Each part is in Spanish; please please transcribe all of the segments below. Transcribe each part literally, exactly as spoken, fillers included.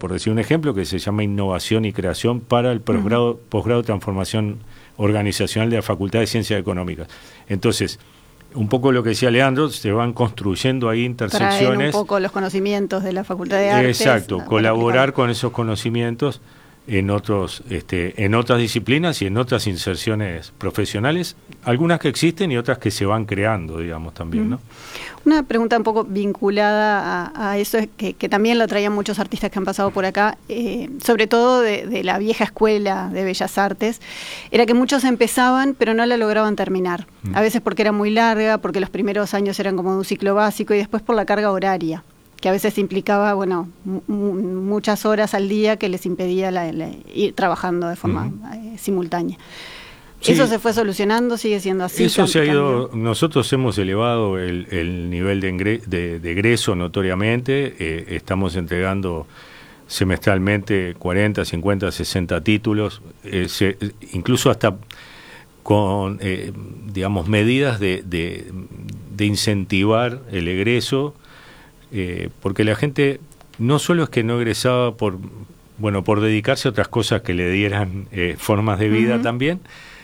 por decir un ejemplo, que se llama Innovación y Creación para el posgrado, uh-huh. posgrado de Transformación Organizacional de la Facultad de Ciencias Económicas. Entonces, un poco lo que decía Leandro, se van construyendo ahí intersecciones. Traen un poco los conocimientos de la Facultad de Artes. Exacto, no, colaborar con esos conocimientos en otros, este, en otras disciplinas y en otras inserciones profesionales, algunas que existen y otras que se van creando, digamos, también, ¿no? Una pregunta un poco vinculada a, a eso, es que, que también lo traían muchos artistas que han pasado por acá, eh, sobre todo de, de la vieja escuela de Bellas Artes, era que muchos empezaban pero no la lograban terminar, mm. a veces porque era muy larga, porque los primeros años eran como de un ciclo básico y después por la carga horaria, que a veces implicaba, bueno, m- muchas horas al día que les impedía la, la, ir trabajando de forma uh-huh. eh, simultánea. Sí. ¿Eso se fue solucionando? ¿Sigue siendo así? Eso se ha ido, nosotros hemos elevado el, el nivel de, ingre, de, de egreso notoriamente, eh, estamos entregando semestralmente cuarenta, cincuenta, sesenta títulos, eh, se, incluso hasta con, eh, digamos, medidas de, de, de incentivar el egreso, eh, porque la gente no solo es que no egresaba por, bueno, por dedicarse a otras cosas que le dieran eh, formas de vida uh-huh. también,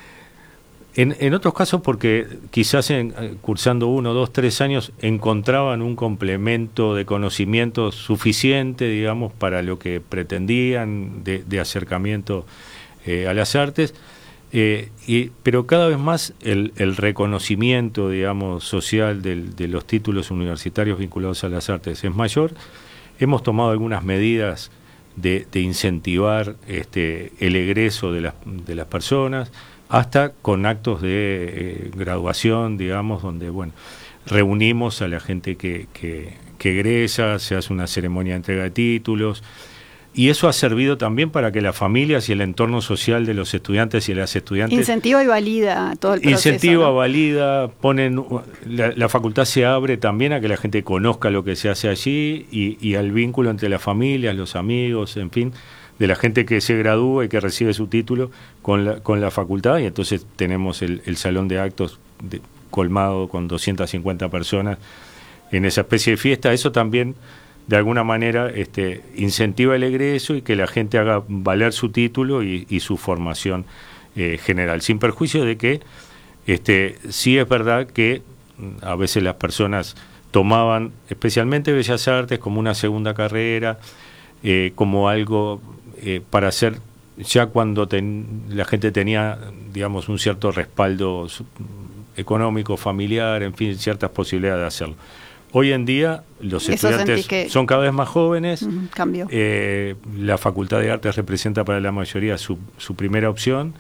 En, en otros casos porque quizás en, cursando uno, dos, tres años encontraban un complemento de conocimiento suficiente, digamos, para lo que pretendían de, de acercamiento eh, a las artes, eh, y, pero cada vez más el, el reconocimiento, digamos, social del, de los títulos universitarios vinculados a las artes es mayor. Hemos tomado algunas medidas de, de incentivar este, el egreso de las, de las personas, hasta con actos de eh, graduación, digamos, donde, bueno, reunimos a la gente que, que, que egresa, se hace una ceremonia de entrega de títulos, y eso ha servido también para que las familias y el entorno social de los estudiantes y las estudiantes... Incentiva y valida todo el proceso. Incentiva, ¿no? valida, ponen... La, la facultad se abre también a que la gente conozca lo que se hace allí y, y al vínculo entre las familias, los amigos, en fin, de la gente que se gradúa y que recibe su título con la, con la facultad, y entonces tenemos el, el salón de actos de, colmado con doscientas cincuenta personas en esa especie de fiesta. Eso también, de alguna manera, este, incentiva el egreso y que la gente haga valer su título y, y su formación eh, general, sin perjuicio de que este, sí es verdad que a veces las personas tomaban, especialmente Bellas Artes, como una segunda carrera, eh, como algo... Eh, para hacer ya cuando ten, la gente tenía, digamos, un cierto respaldo económico, familiar, en fin, ciertas posibilidades de hacerlo. Hoy en día los estudiantes que... son cada vez más jóvenes, uh-huh, cambio. Eh, la Facultad de Artes representa para la mayoría su, su primera opción,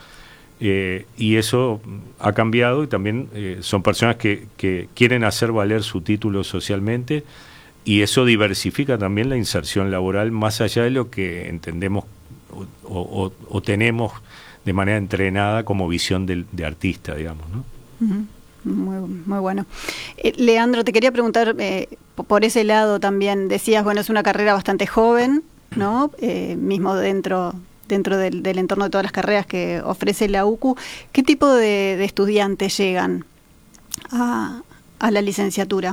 eh, y eso ha cambiado, y también eh, son personas que, que quieren hacer valer su título socialmente, y eso diversifica también la inserción laboral más allá de lo que entendemos o, o, o tenemos de manera entrenada como visión de, de artista, digamos, ¿no? Uh-huh. Muy, muy bueno. Eh, Leandro, te quería preguntar eh, por ese lado también. Decías, bueno, es una carrera bastante joven, ¿no? Eh, mismo dentro dentro del, del entorno de todas las carreras que ofrece la U C U. ¿Qué tipo de, de estudiantes llegan a, a la licenciatura?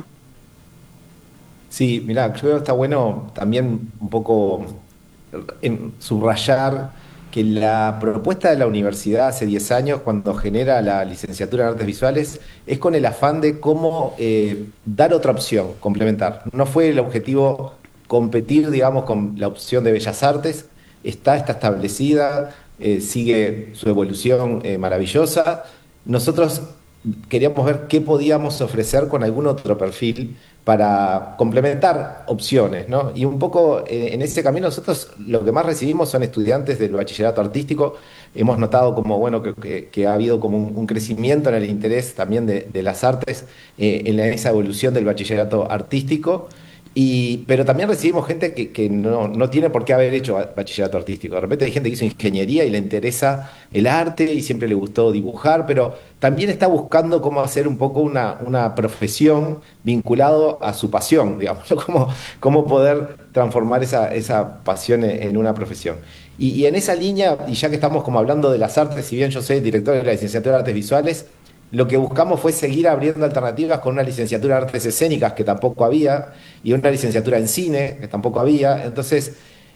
Sí, mirá, yo creo que está bueno también un poco en subrayar que la propuesta de la universidad hace diez años, cuando genera la licenciatura en Artes Visuales, es con el afán de cómo eh, dar otra opción, complementar. No fue el objetivo competir, digamos, con la opción de Bellas Artes, está, está establecida, eh, sigue su evolución eh, maravillosa. Nosotros queríamos ver qué podíamos ofrecer con algún otro perfil para complementar opciones, ¿no? Y un poco eh, en ese camino nosotros lo que más recibimos son estudiantes del bachillerato artístico. Hemos notado como, bueno, que, que, que ha habido como un, un crecimiento en el interés también de, de las artes eh, en la, esa evolución del bachillerato artístico. Y, pero también recibimos gente que, que no, no tiene por qué haber hecho bachillerato artístico. De repente hay gente que hizo ingeniería y le interesa el arte y siempre le gustó dibujar, pero también está buscando cómo hacer un poco una, una profesión vinculado a su pasión, digamos, cómo, cómo poder transformar esa, esa pasión en una profesión. Y, y en esa línea, y ya que estamos como hablando de las artes, si bien yo soy director de la licenciatura de Artes Visuales, lo que buscamos fue seguir abriendo alternativas con una licenciatura de Artes Escénicas que tampoco había, y una licenciatura en Cine que tampoco había. Entonces,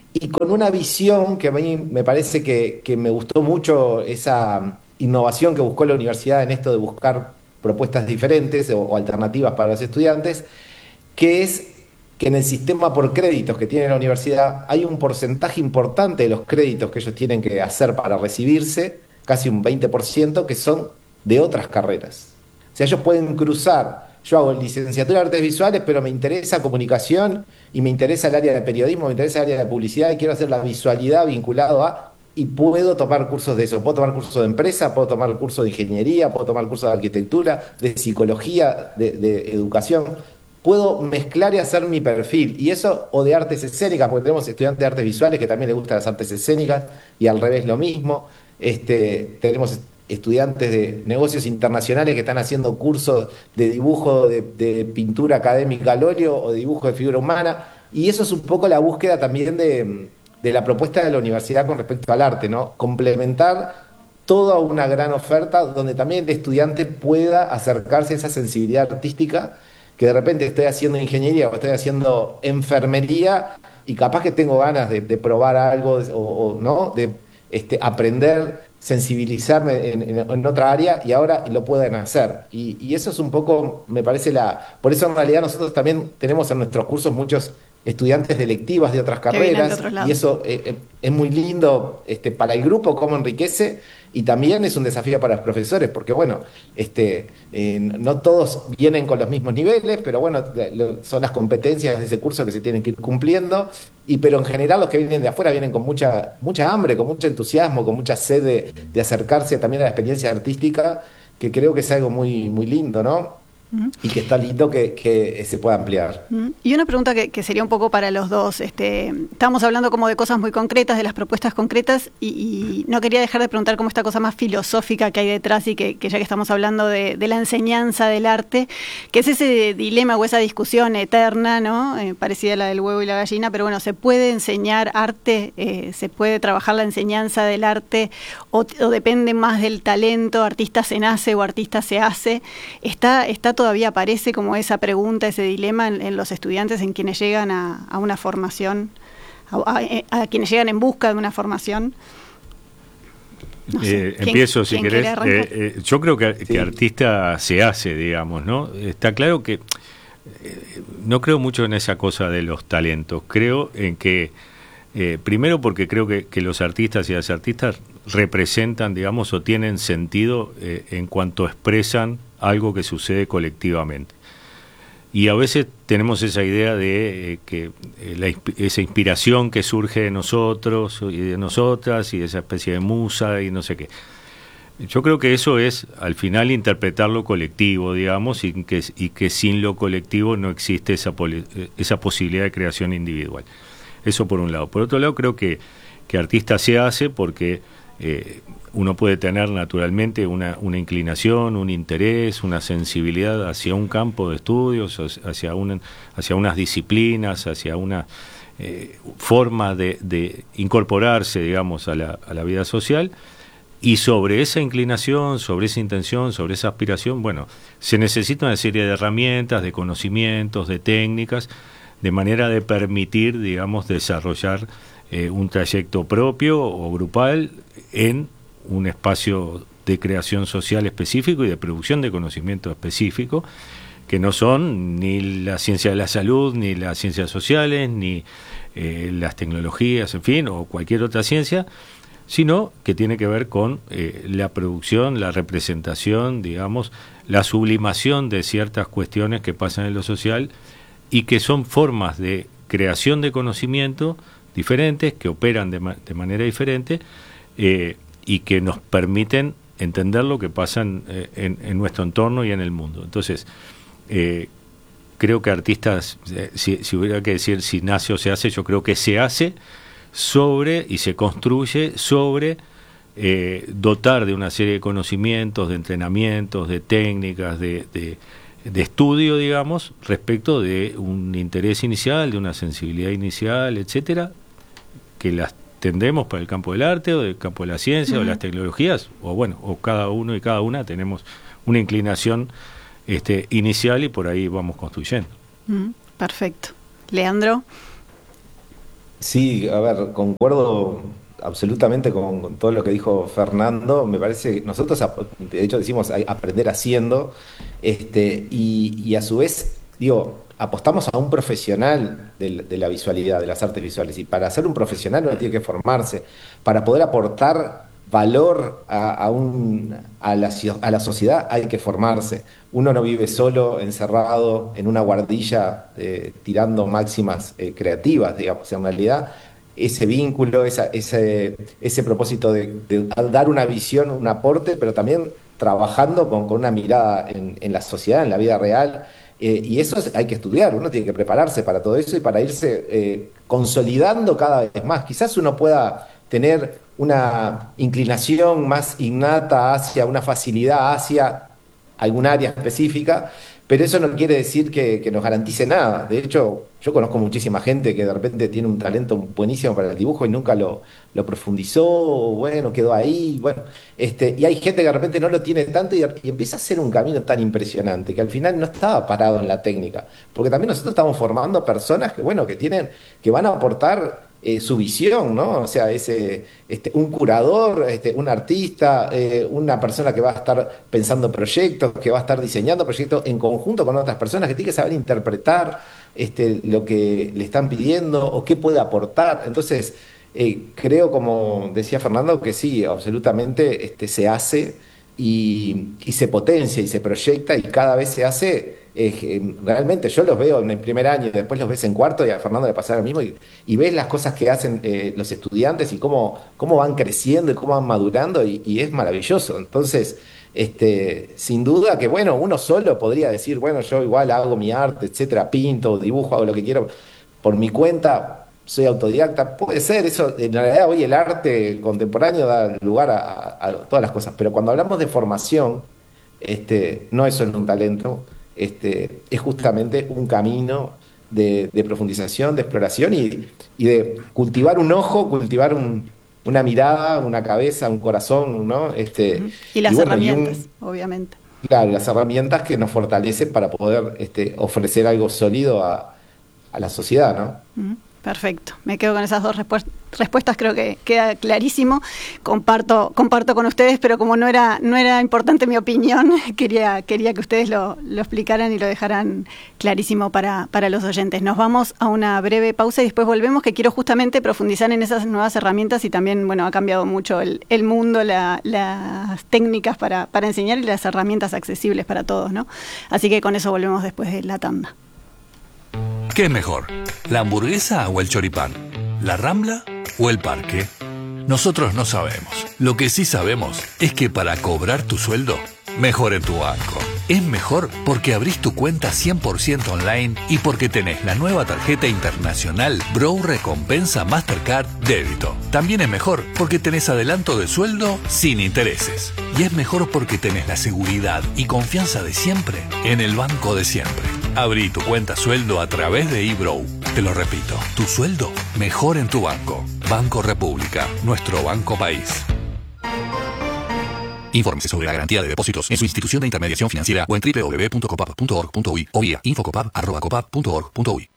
y con una visión que a mí me parece que, que me gustó mucho, esa innovación que buscó la universidad en esto de buscar propuestas diferentes o, o alternativas para los estudiantes, que es que en el sistema por créditos que tiene la universidad hay un porcentaje importante de los créditos que ellos tienen que hacer para recibirse, casi un veinte por ciento, que son de otras carreras. O sea, ellos pueden cruzar, yo hago licenciatura de artes visuales, pero me interesa comunicación y me interesa el área de periodismo, me interesa el área de publicidad y quiero hacer la visualidad vinculado a, y puedo tomar cursos de eso, puedo tomar cursos de empresa, puedo tomar cursos de ingeniería, puedo tomar cursos de arquitectura, de psicología, de, de educación. Puedo mezclar y hacer mi perfil. Y eso, o de artes escénicas, porque tenemos estudiantes de artes visuales que también les gustan las artes escénicas, y al revés lo mismo. Este, tenemos estudiantes de negocios internacionales que están haciendo cursos de dibujo, de, de pintura académica al óleo o de dibujo de figura humana. Y eso es un poco la búsqueda también de, de la propuesta de la universidad con respecto al arte, ¿no? Complementar toda una gran oferta donde también el estudiante pueda acercarse a esa sensibilidad artística, que de repente estoy haciendo ingeniería o estoy haciendo enfermería y capaz que tengo ganas de, de probar algo o, o no, de este, aprender, sensibilizarme en, en, en otra área y ahora lo pueden hacer. Y, y eso es un poco, me parece la... Por eso en realidad nosotros también tenemos en nuestros cursos muchos estudiantes de electivas de otras carreras y eso eh, es muy lindo este, para el grupo, cómo enriquece, y también es un desafío para los profesores, porque bueno, este, eh, no todos vienen con los mismos niveles, pero bueno, son las competencias de ese curso que se tienen que ir cumpliendo, y pero en general los que vienen de afuera vienen con mucha, mucha hambre, con mucho entusiasmo, con mucha sed de, de acercarse también a la experiencia artística, que creo que es algo muy, muy lindo, ¿no? Y que está lindo que, que se pueda ampliar. Y una pregunta que, que sería un poco para los dos. Este, estamos hablando como de cosas muy concretas, de las propuestas concretas, y, y no quería dejar de preguntar como esta cosa más filosófica que hay detrás y que, que ya que estamos hablando de, de la enseñanza del arte, que es ese dilema o esa discusión eterna, ¿no? Eh, parecida a la del huevo y la gallina, pero bueno, ¿se puede enseñar arte? Eh, ¿Se puede trabajar la enseñanza del arte? ¿O, o depende más del talento? ¿Artista se nace o artista se hace? ¿Está, está todavía aparece como esa pregunta, ese dilema en, en los estudiantes, en quienes llegan a, a una formación, a, a, a quienes llegan en busca de una formación? No sé, eh, empiezo si querés. Eh, eh, yo creo que, sí. que artista se hace, digamos, ¿no? Está claro que eh, no creo mucho en esa cosa de los talentos. Creo en que, eh, primero porque creo que, que los artistas y las artistas representan, digamos, o tienen sentido eh, en cuanto expresan algo que sucede colectivamente. Y a veces tenemos esa idea de eh, que eh, la, esa inspiración que surge de nosotros y de nosotras y de esa especie de musa y no sé qué. Yo creo que eso es, al final, interpretar lo colectivo, digamos, y que, y que sin lo colectivo no existe esa, esa posibilidad de creación individual. Eso por un lado. Por otro lado, creo que, que artista se hace porque eh, uno puede tener naturalmente una, una inclinación, un interés, una sensibilidad hacia un campo de estudios, hacia, una, hacia unas disciplinas, hacia una eh, forma de, de incorporarse, digamos, a la, a la vida social. Y sobre esa inclinación, sobre esa intención, sobre esa aspiración, bueno, se necesita una serie de herramientas, de conocimientos, de técnicas, de manera de permitir, digamos, desarrollar eh, un trayecto propio o grupal en un espacio de creación social específico y de producción de conocimiento específico, que no son ni la ciencia de la salud, ni las ciencias sociales, ni eh, las tecnologías, en fin, o cualquier otra ciencia, sino que tiene que ver con eh, la producción, la representación, digamos, la sublimación de ciertas cuestiones que pasan en lo social y que son formas de creación de conocimiento diferentes, que operan de, ma de manera diferente eh, y que nos permiten entender lo que pasa en, en, en nuestro entorno y en el mundo. Entonces, eh, creo que artistas, eh, si, si hubiera que decir si nace o se hace, yo creo que se hace sobre y se construye sobre eh, dotar de una serie de conocimientos, de entrenamientos, de técnicas, de, de, de estudio, digamos, respecto de un interés inicial, de una sensibilidad inicial, etcétera, que las tendremos para el campo del arte o del campo de la ciencia uh-huh. o de las tecnologías, o bueno, o cada uno y cada una tenemos una inclinación este, inicial y por ahí vamos construyendo. Uh-huh. Perfecto. Leandro. Sí, a ver, concuerdo absolutamente con, con todo lo que dijo Fernando. Me parece que nosotros, ap- de hecho, decimos a- aprender haciendo, este, y, y a su vez, digo, apostamos a un profesional del- de, la visualidad, de las artes visuales. Y para ser un profesional uno tiene que formarse, para poder aportar valor a, a un, a la, cio- a la sociedad hay que formarse. Uno no vive solo, encerrado en una guardilla, eh, tirando máximas eh, creativas, digamos. En realidad, ese vínculo, esa- ese, ese propósito de, de dar una visión, un aporte, pero también trabajando con, con una mirada en, en la sociedad, en la vida real. Eh, y eso es- hay que estudiar, uno tiene que prepararse para todo eso y para irse eh, consolidando cada vez más. Quizás uno pueda tener una inclinación más innata hacia una facilidad hacia algún área específica, pero eso no quiere decir que, que nos garantice nada. De hecho, yo conozco muchísima gente que de repente tiene un talento buenísimo para el dibujo y nunca lo, lo profundizó, o bueno, quedó ahí, bueno, este, y hay gente que de repente no lo tiene tanto y, y empieza a hacer un camino tan impresionante que al final no estaba parado en la técnica, porque también nosotros estamos formando personas que, bueno, que tienen, que van a aportar eh, su visión, ¿no? O sea, ese, este, un curador, este, un artista, eh, una persona que va a estar pensando proyectos, que va a estar diseñando proyectos en conjunto con otras personas, que tiene que saber interpretar este, lo que le están pidiendo o qué puede aportar. Entonces, eh, creo, como decía Fernando, que sí, absolutamente este, se hace y, y se potencia y se proyecta y cada vez se hace. Eh, eh, realmente yo los veo en el primer año y después los ves en cuarto y a Fernando le pasa lo mismo y, y ves las cosas que hacen eh, los estudiantes y cómo, cómo van creciendo y cómo van madurando y, y es maravilloso. Entonces, este, sin duda que bueno, uno solo podría decir, bueno, yo igual hago mi arte, etcétera, pinto, dibujo, hago lo que quiero por mi cuenta, soy autodidacta, puede ser, eso, en realidad hoy el arte contemporáneo da lugar a, a- a todas las cosas, pero cuando hablamos de formación, este, no es solo un talento, este, es justamente un camino de, de profundización, de exploración y, y de cultivar un ojo, cultivar un- una mirada, una cabeza, un corazón, ¿no? Este, Ujú. Y y las bueno, y herramientas, un, obviamente. claro, las herramientas que nos fortalecen para poder este, ofrecer algo sólido a, a la sociedad, ¿no? Ujú. Perfecto, me quedo con esas dos respu- respuestas, creo que queda clarísimo. Comparto, comparto con ustedes, pero como no era, no era importante mi opinión, quería, quería que ustedes lo, lo explicaran y lo dejaran clarísimo para, para los oyentes. Nos vamos a una breve pausa y después volvemos, que quiero justamente profundizar en esas nuevas herramientas y también, bueno, ha cambiado mucho el, el mundo, la, las técnicas para, para enseñar y las herramientas accesibles para todos, ¿no? Así que con eso volvemos después de la tanda. ¿Qué es mejor? ¿La hamburguesa o el choripán? ¿La Rambla o el parque? Nosotros no sabemos. Lo que sí sabemos es que para cobrar tu sueldo, mejor en tu banco. Es mejor porque abrís tu cuenta cien por ciento online y porque tenés la nueva tarjeta internacional Brow Recompensa Mastercard Débito. También es mejor porque tenés adelanto de sueldo sin intereses. Y es mejor porque tenés la seguridad y confianza de siempre en el banco de siempre. Abrí tu cuenta sueldo a través de eBrow. Te lo repito, tu sueldo mejor en tu banco. Banco República, nuestro banco país. Infórmese sobre la garantía de depósitos en su institución de intermediación financiera o en doble u doble u doble u punto copap punto org punto uy o vía infocopap arroba copap punto org punto uy.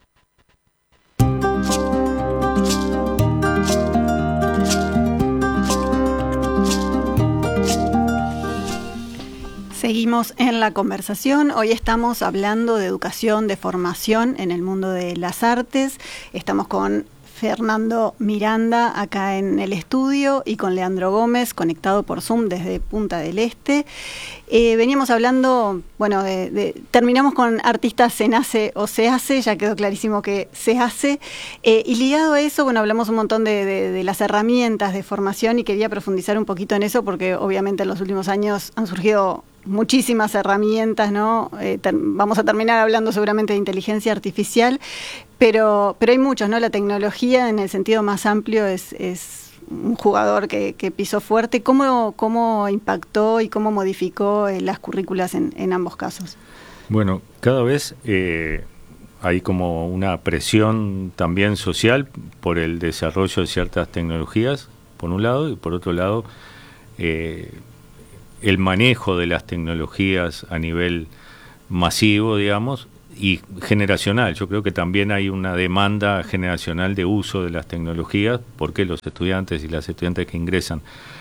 Seguimos en la conversación. Hoy estamos hablando de educación, de formación en el mundo de las artes. Estamos con Fernando Miranda acá en el estudio y con Leandro Gómez conectado por Zoom desde Punta del Este. Eh, veníamos hablando, bueno, de, de, terminamos con artistas se nace o se hace, ya quedó clarísimo que se hace. Eh, y ligado a eso, bueno, hablamos un montón de, de, de las herramientas de formación y quería profundizar un poquito en eso porque obviamente en los últimos años han surgido muchísimas herramientas, ¿no? Eh, ter- vamos a terminar hablando seguramente de inteligencia artificial, pero, pero hay muchos, ¿no? La tecnología en el sentido más amplio es, es un jugador que, que pisó fuerte. ¿Cómo, cómo impactó y cómo modificó eh, las currículas en, en ambos casos? Bueno, cada vez eh, hay como una presión también social por el desarrollo de ciertas tecnologías, por un lado, y por otro lado, eh, el manejo de las tecnologías a nivel masivo, digamos, y generacional. Yo creo que también hay una demanda generacional de uso de las tecnologías, porque los estudiantes y las estudiantes que ingresan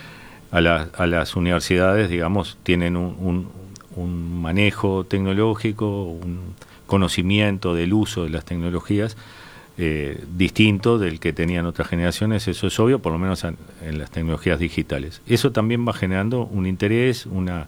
a, la, a las universidades, digamos, tienen un, un, un manejo tecnológico, un conocimiento del uso de las tecnologías eh, distinto del que tenían otras generaciones. Eso es obvio, por lo menos en, en las tecnologías digitales. Eso también va generando un interés, una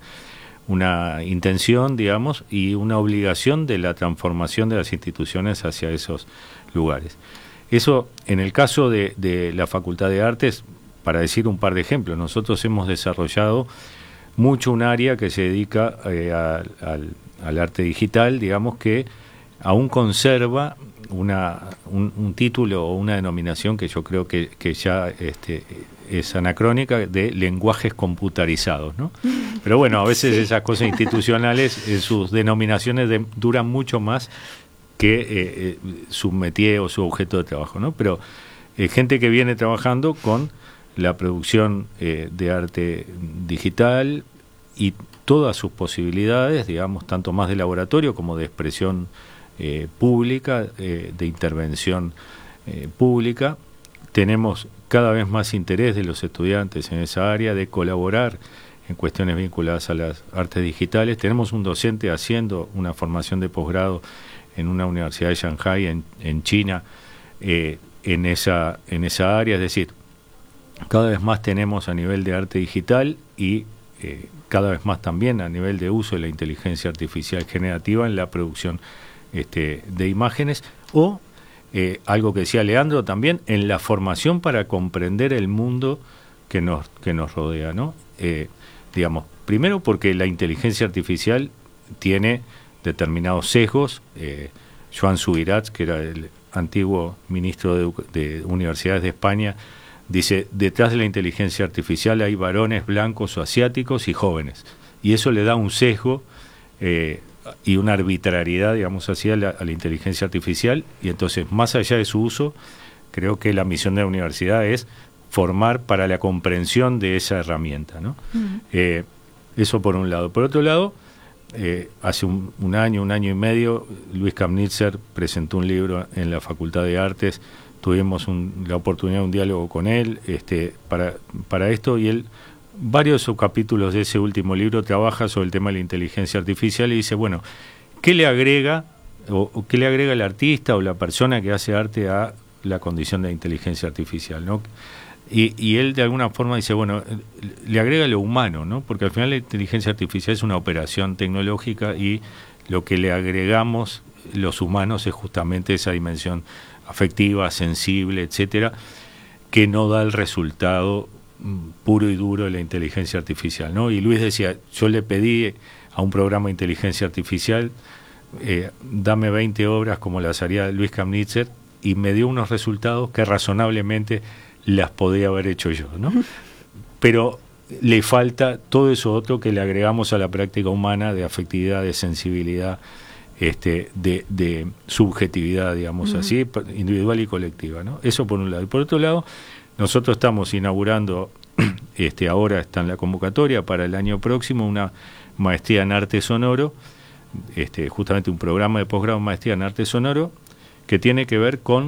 una intención, digamos, y una obligación de la transformación de las instituciones hacia esos lugares. Eso, en el caso de, de la Facultad de Artes, para decir un par de ejemplos, nosotros hemos desarrollado mucho un área que se dedica eh, a, al, al arte digital, digamos, que aún conserva una, un, un título o una denominación que yo creo que, que ya este, es anacrónica, de lenguajes computarizados, ¿no? Pero bueno, a veces sí. Esas cosas institucionales, en sus denominaciones de, duran mucho más que eh, eh, su métier o su objeto de trabajo, ¿no? Pero eh, gente que viene trabajando con la producción eh, de arte digital y todas sus posibilidades, digamos, tanto más de laboratorio como de expresión eh, pública, eh, de intervención eh, pública. Tenemos cada vez más interés de los estudiantes en esa área de colaborar en cuestiones vinculadas a las artes digitales. Tenemos un docente haciendo una formación de posgrado en una universidad de Shanghái, en, en China, eh, en esa, en esa área. Es decir, cada vez más tenemos a nivel de arte digital y eh, cada vez más también a nivel de uso de la inteligencia artificial generativa en la producción este, de imágenes, o eh, algo que decía Leandro también, en la formación para comprender el mundo que nos, que nos rodea, ¿no? Eh, digamos, primero porque la inteligencia artificial tiene determinados sesgos. eh, Joan Subirats, que era el antiguo ministro de, de Universidades de España, dice, detrás de la inteligencia artificial hay varones blancos o asiáticos y jóvenes, y eso le da un sesgo eh, y una arbitrariedad, digamos así, a la, a la inteligencia artificial. Y entonces, más allá de su uso, creo que la misión de la universidad es formar para la comprensión de esa herramienta, ¿no? Uh-huh. eh, eso por un lado. Por otro lado, eh, hace un, un año, un año y medio, Luis Kamnitzer presentó un libro en la Facultad de Artes. Tuvimos un, la oportunidad de un diálogo con él este, para, para esto, y él, varios subcapítulos de ese último libro, trabaja sobre el tema de la inteligencia artificial y dice, bueno, ¿qué le agrega o, o qué le agrega el artista o la persona que hace arte a la condición de inteligencia artificial, ¿no? Y, y él de alguna forma dice, bueno, le agrega lo humano, ¿no? Porque al final la inteligencia artificial es una operación tecnológica y lo que le agregamos los humanos es justamente esa dimensión afectiva, sensible, etcétera, que no da el resultado puro y duro de la inteligencia artificial, ¿no? Y Luis decía, yo le pedí a un programa de inteligencia artificial, eh, dame veinte obras como las haría Luis Kamnitzer, y me dio unos resultados que razonablemente las podía haber hecho yo, ¿no? Pero le falta todo eso otro que le agregamos a la práctica humana, de afectividad, de sensibilidad, este, de, de subjetividad, digamos uh-huh. así, individual y colectiva, ¿no? Eso por un lado. Y por otro lado, nosotros estamos inaugurando, este, ahora está en la convocatoria para el año próximo, una maestría en arte sonoro, este, justamente un programa de posgrado en maestría en arte sonoro, que tiene que ver con,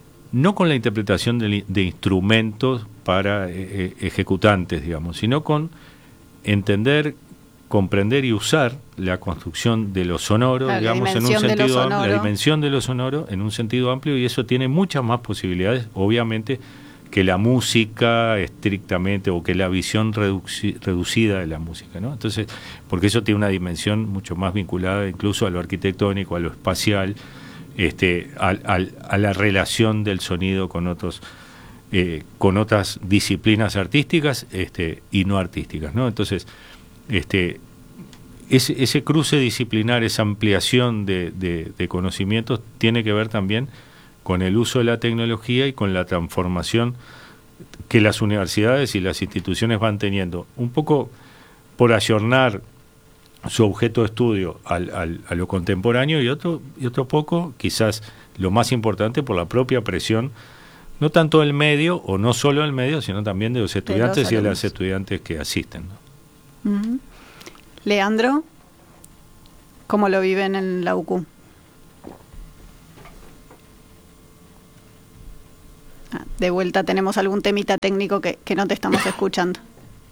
no con la interpretación de, de instrumentos para eh, ejecutantes, digamos, sino con entender, comprender y usar la construcción de lo sonoro, claro, digamos, en un sentido amplio, la dimensión de lo sonoro en un sentido amplio, y eso tiene muchas más posibilidades, obviamente, que la música estrictamente, o que la visión reduci- reducida de la música, ¿no? Entonces, porque eso tiene una dimensión mucho más vinculada incluso a lo arquitectónico, a lo espacial, este, a, a, a la relación del sonido con otros, eh, con otras disciplinas artísticas, este, y no artísticas, ¿no? Entonces, este, ese, ese cruce disciplinar, esa ampliación de, de, de conocimientos, tiene que ver también con el uso de la tecnología y con la transformación que las universidades y las instituciones van teniendo, un poco por ayornar su objeto de estudio al, al, a lo contemporáneo, y otro, y otro poco, quizás lo más importante, por la propia presión, no tanto del medio, o no solo del medio, sino también de los estudiantes de los y de las estudiantes que asisten, ¿no? Uh-huh. Leandro, ¿cómo lo viven en la U C U? de vuelta tenemos algún temita técnico que, que no te estamos escuchando.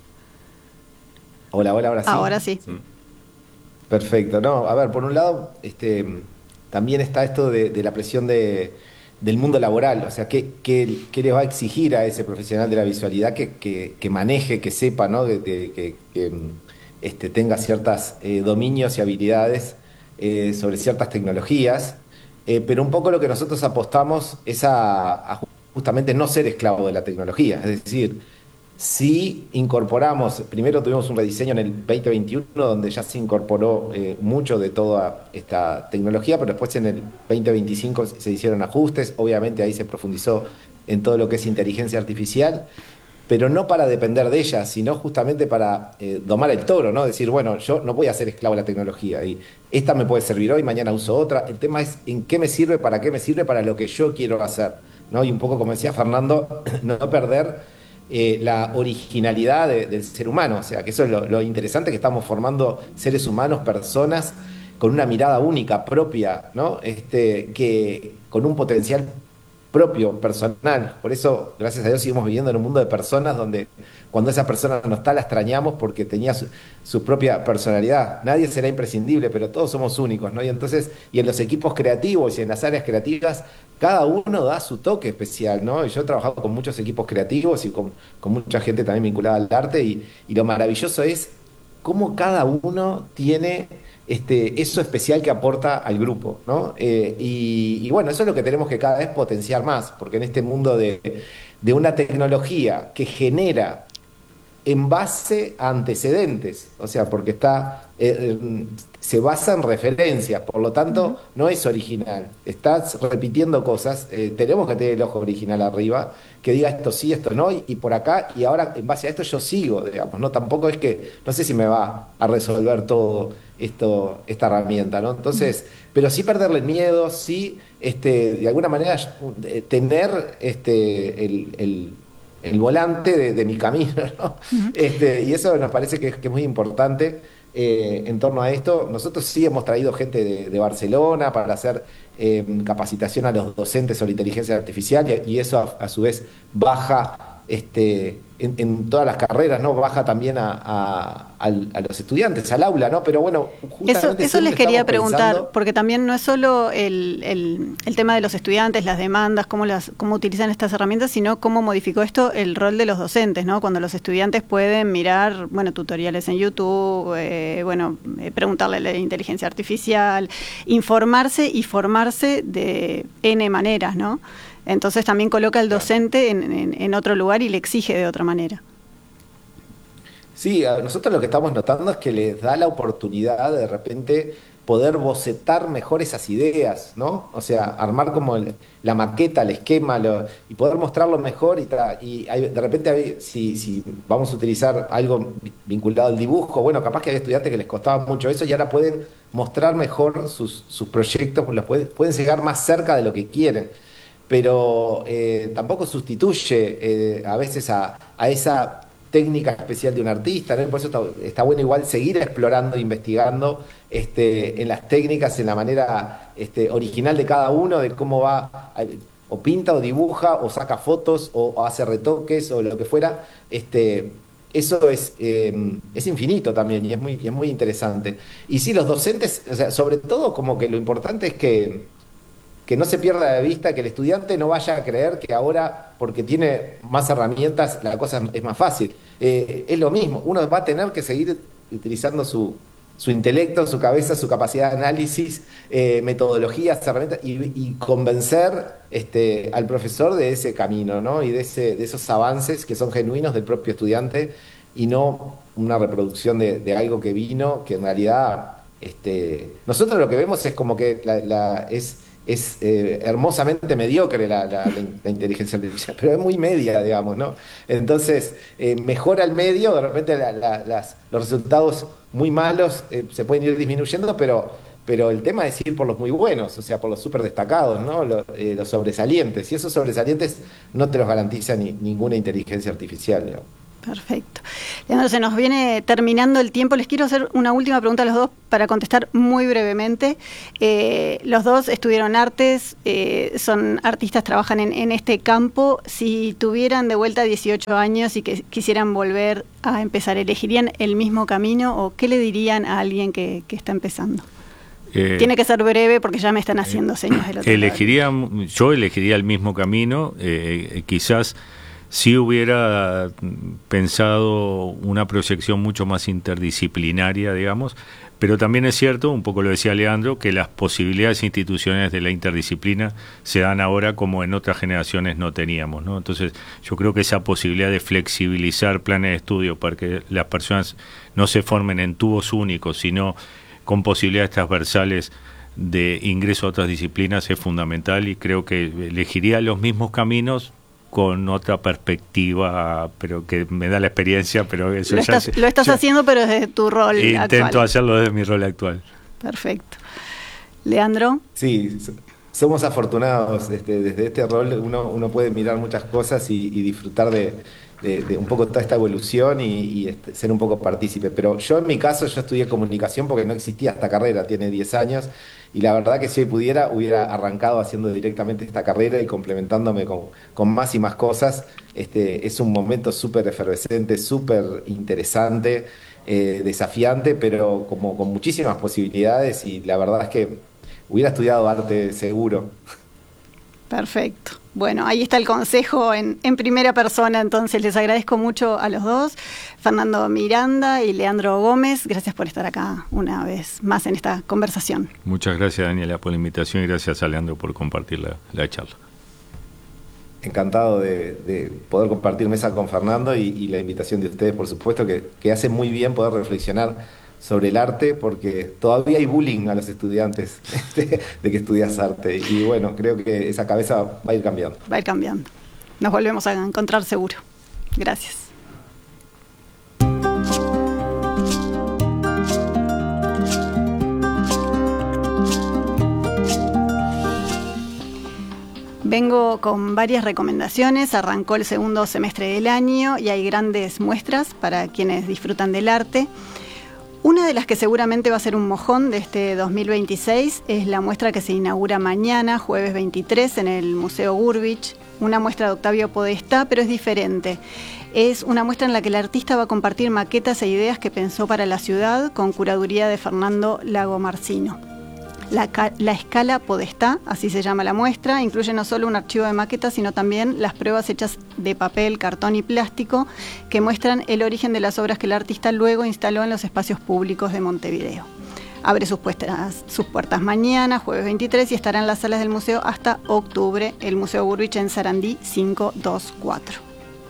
Hola, hola, ahora sí. Ahora sí. sí. Perfecto. No, a ver, por un lado, este, también está esto de, de la presión de, del mundo laboral. O sea, ¿qué, qué, qué le va a exigir a ese profesional de la visualidad que, que, que maneje, que sepa, ¿no? De, de, que, que este, tenga ciertos eh, dominios y habilidades eh, sobre ciertas tecnologías. Eh, pero un poco lo que nosotros apostamos es a, a justamente no ser esclavo de la tecnología. Es decir, si incorporamos, primero tuvimos un rediseño en el veinte veintiuno donde ya se incorporó eh, mucho de toda esta tecnología, pero después en el veinte veinticinco se hicieron ajustes, obviamente ahí se profundizó en todo lo que es inteligencia artificial, pero no para depender de ella, sino justamente para eh, domar el toro, ¿no? Decir, bueno, yo no voy a ser esclavo de la tecnología y esta me puede servir hoy, mañana uso otra. El tema es en qué me sirve, para qué me sirve, para lo que yo quiero hacer, ¿no? Y un poco como decía Fernando, no perder eh, la originalidad de, del ser humano. O sea, que eso es lo, lo interesante, que estamos formando seres humanos, personas con una mirada única, propia, ¿no? Este, que con un potencial propio, personal. Por eso, gracias a Dios, seguimos viviendo en un mundo de personas donde cuando esa persona no está, la extrañamos porque tenía su, su propia personalidad. Nadie será imprescindible, pero todos somos únicos, ¿no? Y entonces, y en los equipos creativos y en las áreas creativas, cada uno da su toque especial, ¿no? Y yo he trabajado con muchos equipos creativos y con, con mucha gente también vinculada al arte, y, y lo maravilloso es cómo cada uno tiene Este, eso especial que aporta al grupo, ¿no? Eh, y, y bueno, eso es lo que tenemos que cada vez potenciar más, porque en este mundo de, de una tecnología que genera en base a antecedentes, o sea, porque está eh, se basa en referencias, por lo tanto no es original, estás repitiendo cosas, eh, tenemos que tener el ojo original arriba, que diga esto sí, esto no, y, y por acá, y ahora en base a esto yo sigo, digamos, ¿no? Tampoco es que, no sé si me va a resolver todo esto, esta herramienta, ¿no? Entonces, pero sí perderle miedo, sí, este, de alguna manera tener este, el, el el volante de, de mi camino, ¿no? Uh-huh. Este, y eso nos parece que, que es muy importante eh, en torno a esto. Nosotros sí hemos traído gente de, de Barcelona para hacer eh, capacitación a los docentes sobre inteligencia artificial, y, y eso a, a su vez baja este, en, en todas las carreras, ¿no? Baja también a, a, a, a los estudiantes, al aula, ¿no? Pero bueno, justamente eso, eso les quería preguntar, pensando... porque también no es solo el, el, el tema de los estudiantes, las demandas, cómo, las, cómo utilizan estas herramientas, sino cómo modificó esto el rol de los docentes, ¿no? Cuando los estudiantes pueden mirar, bueno, tutoriales en YouTube, eh, bueno, eh, preguntarle a la inteligencia artificial, informarse y formarse de N maneras, ¿no? Entonces también coloca al docente en, en, en otro lugar y le exige de otra manera. Sí, a nosotros lo que estamos notando es que les da la oportunidad de, de repente poder bocetar mejor esas ideas, ¿no? O sea, armar como el, la maqueta, el esquema, lo, y poder mostrarlo mejor. Y, tra y hay, de repente, hay, si, si vamos a utilizar algo vinculado al dibujo, bueno, capaz que hay estudiantes que les costaba mucho eso y ahora pueden mostrar mejor sus, sus proyectos, los pueden, pueden llegar más cerca de lo que quieren. Pero eh, tampoco sustituye eh, a veces a, a esa técnica especial de un artista, ¿no? Por eso está, está bueno igual seguir explorando, investigando este, en las técnicas, en la manera este, original de cada uno, de cómo va, o pinta, o dibuja, o saca fotos, o, o hace retoques, o lo que fuera. Este, eso es, eh, es infinito también, y es muy, y es muy interesante. Y sí, los docentes, o sea, sobre todo como que lo importante es que que no se pierda de vista, que el estudiante no vaya a creer que ahora, porque tiene más herramientas, la cosa es más fácil. Eh, es lo mismo, uno va a tener que seguir utilizando su, su intelecto, su cabeza, su capacidad de análisis, eh, metodologías, herramientas, y, y convencer este, al profesor de ese camino, ¿no? Y de, ese, de esos avances que son genuinos del propio estudiante, y no una reproducción de, de algo que vino, que en realidad este, nosotros lo que vemos es como que la, la, es... es eh, hermosamente mediocre la, la, la inteligencia artificial, pero es muy media, digamos, ¿no? Entonces, eh, mejora el medio, de repente la, la, las, los resultados muy malos eh, se pueden ir disminuyendo, pero, pero el tema es ir por los muy buenos, o sea, por los súper destacados, ¿no? Los, eh, los sobresalientes, y esos sobresalientes no te los garantiza ni, ninguna inteligencia artificial, ¿no? Perfecto. Leandro, se nos viene terminando el tiempo. Les quiero hacer una última pregunta a los dos para contestar muy brevemente. Eh, los dos estudiaron artes, eh, son artistas, trabajan en, en este campo. Si tuvieran de vuelta dieciocho años y que quisieran volver a empezar, ¿elegirían el mismo camino o qué le dirían a alguien que, que está empezando? Eh, Tiene que ser breve porque ya me están haciendo eh, señas del otro elegiría, lado. Yo elegiría el mismo camino, eh, quizás sí hubiera pensado una proyección mucho más interdisciplinaria, digamos, pero también es cierto, un poco lo decía Leandro, que las posibilidades institucionales de la interdisciplina se dan ahora como en otras generaciones no teníamos, ¿no? Entonces yo creo que esa posibilidad de flexibilizar planes de estudio para que las personas no se formen en tubos únicos, sino con posibilidades transversales de ingreso a otras disciplinas es fundamental, y creo que elegiría los mismos caminos con otra perspectiva, pero que me da la experiencia, pero eso lo ya estás, se, lo estás ya, haciendo, pero desde tu rol intento actual. Intento hacerlo desde mi rol actual. Perfecto. Leandro. Sí, somos afortunados, este, desde este rol uno, uno puede mirar muchas cosas y, y disfrutar de, de, de un poco toda esta evolución y, y este, ser un poco partícipe. Pero yo en mi caso, yo estudié comunicación porque no existía esta carrera, tiene diez años, y la verdad que si hoy pudiera, hubiera arrancado haciendo directamente esta carrera y complementándome con, con más y más cosas. Este, es un momento súper efervescente, súper interesante, eh, desafiante, pero como con muchísimas posibilidades, y la verdad es que hubiera estudiado arte seguro. Perfecto. Bueno, ahí está el consejo en, en primera persona, entonces les agradezco mucho a los dos, Fernando Miranda y Leandro Gómez. Gracias por estar acá una vez más en esta conversación. Muchas gracias, Daniela, por la invitación, y gracias a Leandro por compartir la, la charla. Encantado de, de poder compartir mesa con Fernando y, y la invitación de ustedes, por supuesto, que, que hace muy bien poder reflexionar sobre el arte, porque todavía hay bullying a los estudiantes de, de que estudias arte, y bueno, creo que esa cabeza va a ir cambiando. Va a ir cambiando. Nos volvemos a encontrar seguro. Gracias. Vengo con varias recomendaciones. Arrancó el segundo semestre del año y hay grandes muestras para quienes disfrutan del arte. Una de las que seguramente va a ser un mojón de este dos mil veintiséis es la muestra que se inaugura mañana, jueves veintitrés, en el Museo Gurvich. Una muestra de Octavio Podestá, pero es diferente. Es una muestra en la que el artista va a compartir maquetas e ideas que pensó para la ciudad, con curaduría de Fernando Lagomarsino. La, la escala Podestá, así se llama la muestra, incluye no solo un archivo de maquetas, sino también las pruebas hechas de papel, cartón y plástico que muestran el origen de las obras que el artista luego instaló en los espacios públicos de Montevideo. Abre sus, puestas, sus puertas mañana, jueves veintitrés, y estará en las salas del museo hasta octubre, el Museo Gurvich en Sarandí quinientos veinticuatro.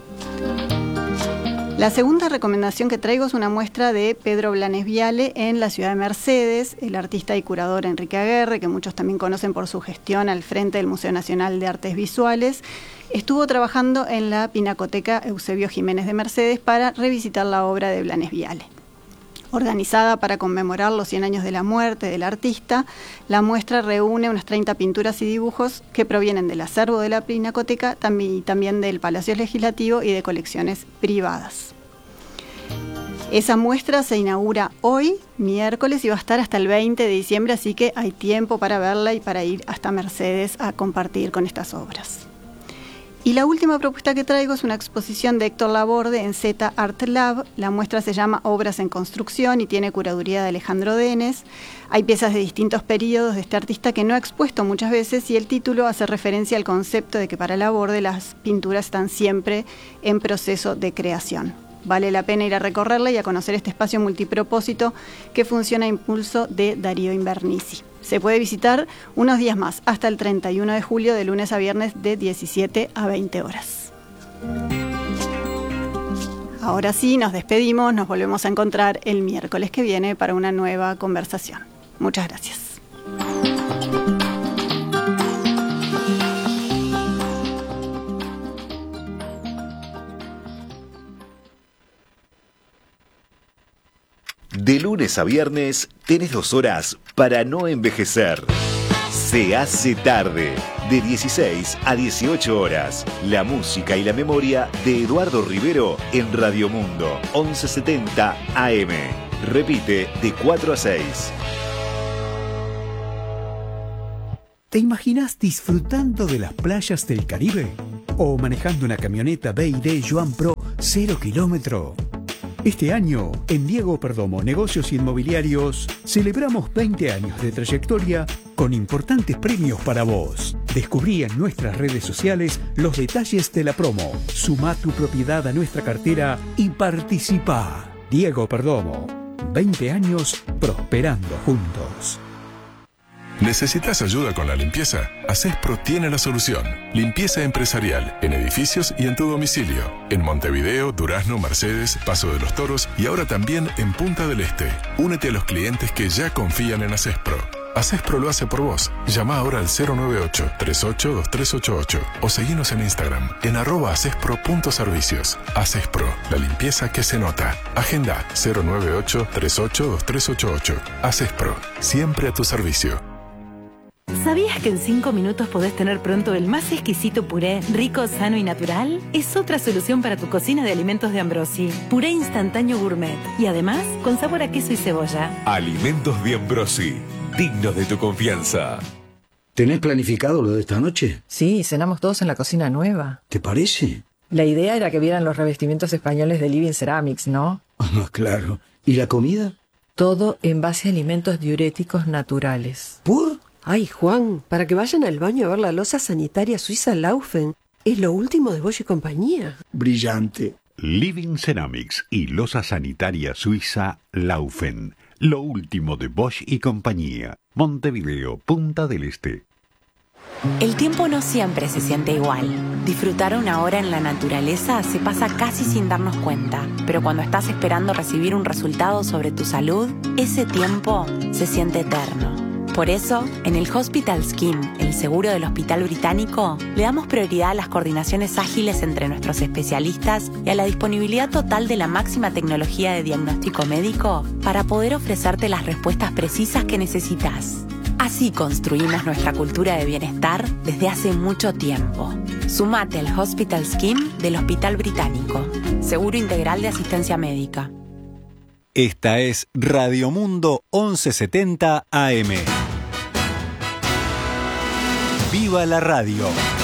La segunda recomendación que traigo es una muestra de Pedro Blanes Viale en la ciudad de Mercedes. El artista y curador Enrique Aguerre, que muchos también conocen por su gestión al frente del Museo Nacional de Artes Visuales, estuvo trabajando en la Pinacoteca Eusebio Jiménez de Mercedes para revisitar la obra de Blanes Viale. Organizada para conmemorar los cien años de la muerte del artista, la muestra reúne unas treinta pinturas y dibujos que provienen del acervo de la Pinacoteca y también del Palacio Legislativo y de colecciones privadas. Esa muestra se inaugura hoy, miércoles, y va a estar hasta el veinte de diciembre, así que hay tiempo para verla y para ir hasta Mercedes a compartir con estas obras. Y la última propuesta que traigo es una exposición de Héctor Laborde en Z Art Lab. La muestra se llama Obras en Construcción y tiene curaduría de Alejandro Denes. Hay piezas de distintos periodos de este artista que no ha expuesto muchas veces, y el título hace referencia al concepto de que para Laborde las pinturas están siempre en proceso de creación. Vale la pena ir a recorrerla y a conocer este espacio multipropósito que funciona a impulso de Darío Invernici. Se puede visitar unos días más, hasta el treinta y uno de julio, de lunes a viernes, de diecisiete a veinte horas. Ahora sí, nos despedimos, nos volvemos a encontrar el miércoles que viene para una nueva conversación. Muchas gracias. De lunes a viernes tenés dos horas para no envejecer. Se hace tarde. de dieciséis a dieciocho horas. La música y la memoria de Eduardo Rivero en Radio Mundo, once setenta A M. Repite de cuatro a seis. ¿Te imaginas disfrutando de las playas del Caribe? ¿O manejando una camioneta B y D Joan Pro cero kilómetro? Este año, en Diego Perdomo Negocios Inmobiliarios, celebramos veinte años de trayectoria con importantes premios para vos. Descubrí en nuestras redes sociales los detalles de la promo. Suma tu propiedad a nuestra cartera y participa. Diego Perdomo, veinte años prosperando juntos. ¿Necesitas ayuda con la limpieza? Acespro tiene la solución. Limpieza empresarial en edificios y en tu domicilio. En Montevideo, Durazno, Mercedes, Paso de los Toros y ahora también en Punta del Este. Únete a los clientes que ya confían en Acespro. Acespro lo hace por vos. Llama ahora al cero nueve ocho, tres ocho, dos tres ocho ocho o seguinos en Instagram en arroba acespro.servicios. Acespro, la limpieza que se nota. Agenda cero nueve ocho, tres ocho, dos tres ocho ocho. Acespro, siempre a tu servicio. ¿Sabías que en cinco minutos podés tener pronto el más exquisito puré, rico, sano y natural? Es otra solución para tu cocina de alimentos de Ambrosi. Puré instantáneo gourmet y además con sabor a queso y cebolla. Alimentos de Ambrosi, dignos de tu confianza. ¿Tenés planificado lo de esta noche? Sí, cenamos todos en la cocina nueva. ¿Te parece? La idea era que vieran los revestimientos españoles de Living Ceramics, ¿no? Ah, claro. ¿Y la comida? Todo en base a alimentos diuréticos naturales. ¿Por? Ay, Juan, para que vayan al baño a ver la loza sanitaria suiza Laufen. Es lo último de Bosch y compañía. Brillante. Living Ceramics y loza sanitaria suiza Laufen. Lo último de Bosch y compañía. Montevideo, Punta del Este. El tiempo no siempre se siente igual. Disfrutar una hora en la naturaleza se pasa casi sin darnos cuenta, pero cuando estás esperando recibir un resultado sobre tu salud, ese tiempo se siente eterno. Por eso, en el Hospital Skin, el seguro del Hospital Británico, le damos prioridad a las coordinaciones ágiles entre nuestros especialistas y a la disponibilidad total de la máxima tecnología de diagnóstico médico para poder ofrecerte las respuestas precisas que necesitas. Así construimos nuestra cultura de bienestar desde hace mucho tiempo. Sumate al Hospital Skin del Hospital Británico, seguro integral de asistencia médica. Esta es Radio Mundo once setenta A M. ¡Viva la radio!